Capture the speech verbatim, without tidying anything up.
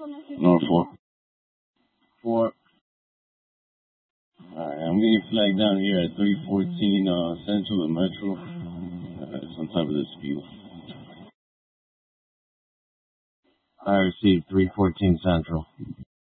North four. Four. Alright, I'm getting flagged down here at three fourteen uh, Central and Metro. Uh, some type of dispute. I received three fourteen Central.